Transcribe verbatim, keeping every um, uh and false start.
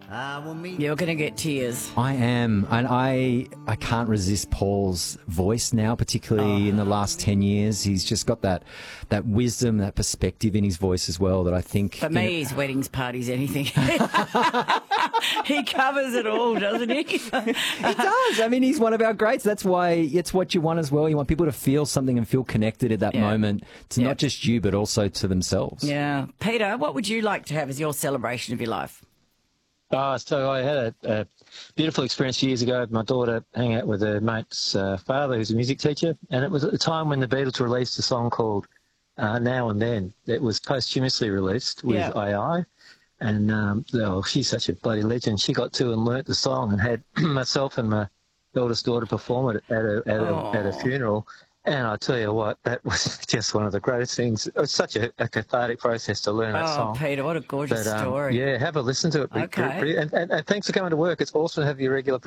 I will meet. You're going to get tears. I am, and I I can't resist Paul's voice now, particularly Oh. in the last ten years. He's just got that that wisdom, that perspective in his voice as well that I think... For you know, me, his weddings, parties, anything. He covers it all, doesn't he? he does. I mean, he's one of our greats. That's why it's what you want as well. You want people to feel something and feel connected at that Yeah. moment to Yeah. not just you, but also to themselves. Yeah. Peter, what would you like to have as your celebration of your life? Uh, so I had a, a beautiful experience years ago. My daughter hanging out with her mate's uh, father, who's a music teacher, and it was at the time when the Beatles released a song called uh, Now and Then. It was posthumously released with Yeah. A I, and um, oh, she's such a bloody legend. She got to and learnt the song and had myself and my eldest daughter perform it at a, at a, at a funeral. And I tell you what, that was just one of the greatest things. It was such a, a cathartic process to learn that Oh, song. Peter, what a gorgeous But, um, story. yeah, have a listen to it. Okay. And, and, and thanks for coming to work. It's awesome to have you regular